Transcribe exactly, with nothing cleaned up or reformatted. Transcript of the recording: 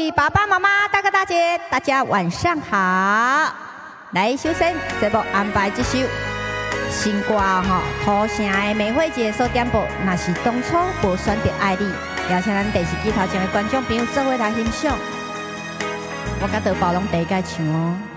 位爸爸妈妈、大哥大姐，大家晚上好！来首先节目安排这首新歌吼，土城的美惠姐所点播，若是当初无选择爱你，邀请咱电视机头前的观众朋友做伙来欣赏。我甲德宝拢第一届唱哦。